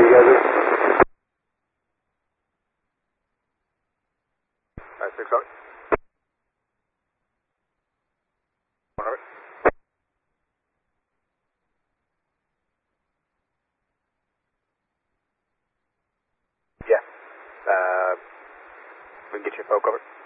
you guys are? 6 over. 1 over. Yeah. We can get you a folk over.